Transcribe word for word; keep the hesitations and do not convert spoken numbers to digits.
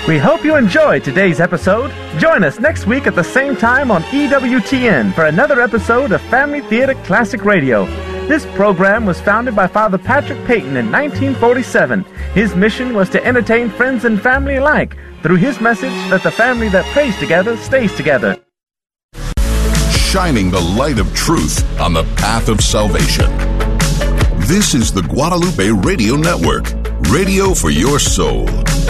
We hope you enjoyed today's episode. Join us next week at the same time on E W T N for another episode of Family Theater Classic Radio. This program was founded by Father Patrick Peyton in nineteen forty-seven. His mission was to entertain friends and family alike through his message that the family that prays together stays together. Shining the light of truth on the path of salvation. This is the Guadalupe Radio Network, radio for your soul.